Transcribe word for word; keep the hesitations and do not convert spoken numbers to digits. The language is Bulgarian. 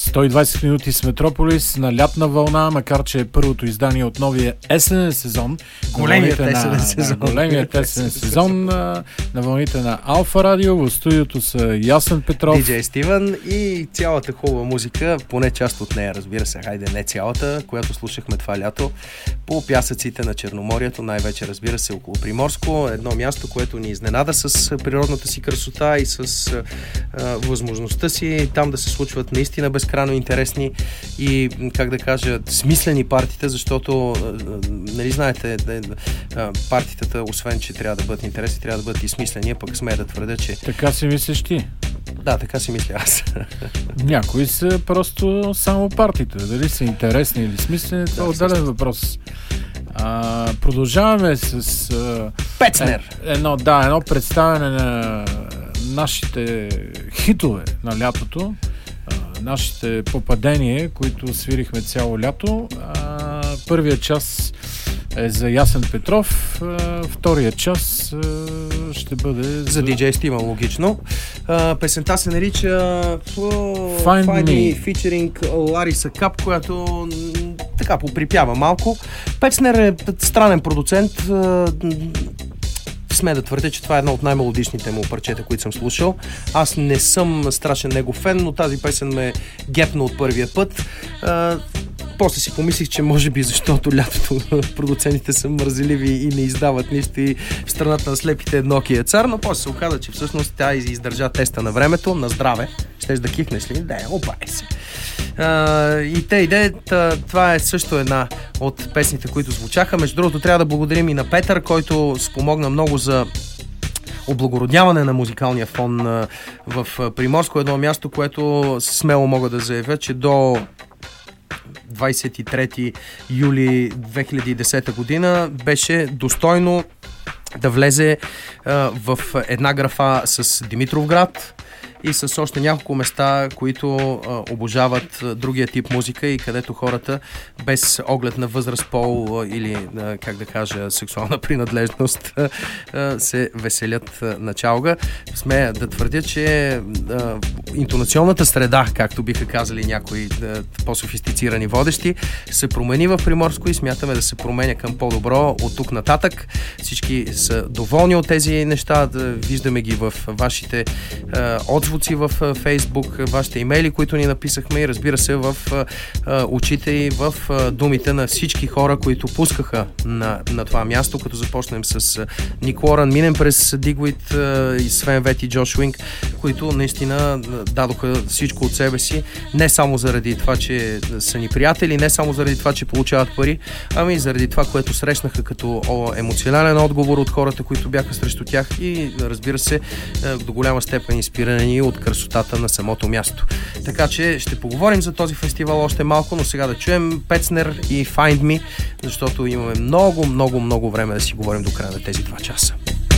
сто и двайсет минути с Метрополис на лятна вълна, макар че е първото издание от новия есенен сезон. Големият есенен сезон. На, големият есенен сезон на, на вълните на Алфа Радио. В студиото са Ясен Петров, диджей Стивън и цялата хубава музика, поне част от нея, разбира се, хайде не цялата, която слушахме това лято по пясъците на Черноморието, най-вече, разбира се, около Приморско. Едно място, което ни изненада с природната си красота и с а, възможността си там да се случват наистина безкрайно интересни и, как да кажа, смислени партита, защото, нали знаете, партитата, освен че трябва да бъдат интересни, трябва да бъдат и смислени, пък смея да твърдя, че... Така си мислиш ти? Да, така си мисля аз. Някои са просто само партита. Дали са интересни или смислени, това е отделен въпрос. А, продължаваме с... А, Пецнер! Е, едно, да, едно представяне на нашите хитове на лятото, а, нашите попадения, които свирихме цяло лято. А, първия час е за Ясен Петров, а, втория час а, ще бъде за, за диджей Стивън, логично. А, песента се нарича Find, Find Me, Me, featuring Лариса Кап, която така поприпява малко. Пецнер е странен продуцент. Сме да твърдя, че това е едно от най-мелодичните му парчета, които съм слушал. Аз не съм страшен негов фен, но тази песен ме гепна от първия път. А, после си помислих, че може би защото лятото продуцентите са мързеливи и не издават нищо и в страната на слепите едноки е цар, но после се оказа, че всъщност тя издържа теста на времето, на здраве. Щеш да кихнеш ли? Да, опай се. Uh, и те идеята, това е също една от песните, които звучаха. Между другото, трябва да благодарим и на Петър, който спомогна много за облагородняване на музикалния фон uh, в Приморско, едно място, което смело мога да заявя, че до двайсет и трети юли две хиляди и десета година беше достойно да влезе uh, в една графа с Димитровград и с още няколко места, които а, обожават а, другия тип музика и където хората без оглед на възраст, пол а, или, а, как да кажа, сексуална принадлежност а, а, се веселят а, на чалга. Смея да твърдя, че а, интонационната среда, както биха казали някои а, по-софистицирани водещи, се промени в Приморско и смятаме да се променя към по-добро от тук нататък. Всички са доволни от тези неща, да виждаме ги в вашите а, отзвуци в Фейсбук, вашите имейли, които ни написахме и разбира се в а, очите и в а, думите на всички хора, които пускаха на, на това място, като започнем с Ник Лоран, минем през Дигвит и Свен Вет и Джош Уинг, които наистина дадоха всичко от себе си, не само заради това, че са ни приятели, не само заради това, че получават пари, ами и заради това, което срещнаха като о, емоционален отговор от хората, които бяха срещу тях и разбира се до голяма степен инспирирани от красотата на самото място. Така че ще поговорим за този фестивал още малко, но сега да чуем Пецнер и Find Me, защото имаме много, много, много време да си говорим до края на тези два часа.